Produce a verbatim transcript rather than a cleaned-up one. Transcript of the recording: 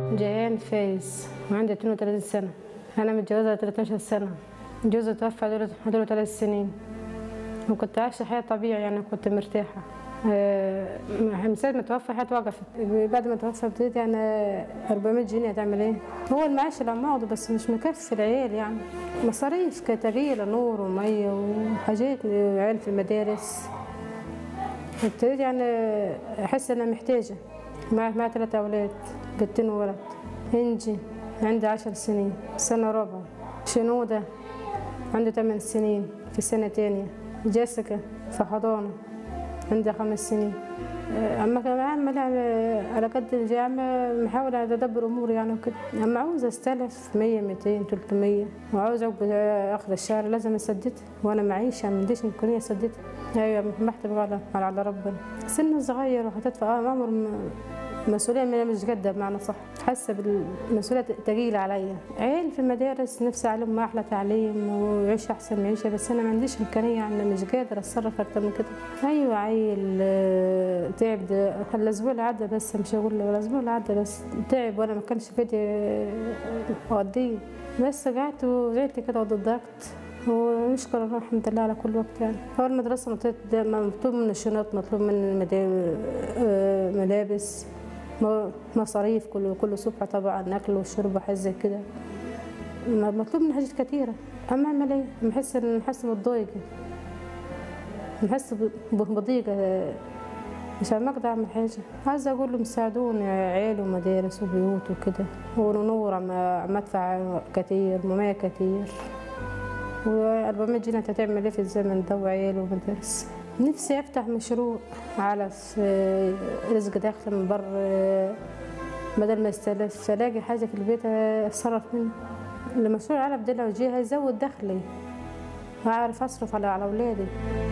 جيهان فايز وعندي اثنين وثلاثين سنة. أنا متجوزة ثلاثة عشر سنة. جوزي توفى هدول ثلاث سنين وكنت عايشة حياة طبيعية، يعني كنت مرتاحة. أه من ساعة ما توفى حياتي وقفت. بعد ما توفى ابتديت يعني أربعمية جنيه هتعمل ايه؟ هو المعاش اللي عم اخده بس مش مكفي العيال، يعني مصاريف كتغيير نور ومية وحاجات، عيال في المدارس. ابتديت يعني أحس إن أنا محتاجة. معي معي ثلاث أولاد، بنتين وولد. إنجي عندي عشر سنين، سنة رابعة. شنودة عنده ثمان سنين في سنة تانية. جيسيكا في حضانة عندها خمس سنين. أما كان عامل يعني على قد اللي عم محاول أدبر أموري يعني وكده. أما عاوزة أستلف مية ميتين تلتمية وعاوزة أقبض آخر الشهر لازم أسددها، وأنا معيشة ما عنديش إمكانية أسددها. أيوة محتاجة على على ربنا. سن صغير وهتدفع اه عمر مسؤولية من مش قادة بمعنى صح. حاسة بالمسؤولية تقيلة عليا. عيل في المدارس نفسي أعلم أحلى تعليم ويعيش أحسن معيشة، بس أنا ما عنديش إمكانية، يعني مش قادرة أتصرف أكتر من كده. أيوة عيل تعب ده الأسبوع اللي عدى، بس مش هقول له الأسبوع اللي عدى بس تعب وأنا ما كانش في ايدي أوديه، بس قعدت وزعلت كده وضغطت. ونشكر الله الحمد لله على كل وقت. يعني هو المدرسة مطلوب من الشنط، مطلوب من ملابس، مصاريف كل كل صبح طبعا، أكل وشرب وحاجات زي كده، مطلوب من حاجات كتيرة. أما أعمل إيه؟ بحس بحس بالضيق، بحس بضيقة، مش ما أقدر أعمل حاجة. عايزة أقول لهم ساعدوني، عيال ومدارس وبيوت وكده، ونور عم عم أدفع كتير ومية كتير، وأربعمية جنيه هتعمل إيه في الزمن ده وعيال ومدارس. نفسي أفتح مشروع على رزق داخل من بر، بدل ما استلف ألاقي حاجة في البيت أتصرف منها. المشروع العلب ده لو جه هيزود دخلي، هعرف أصرف على على أولادي.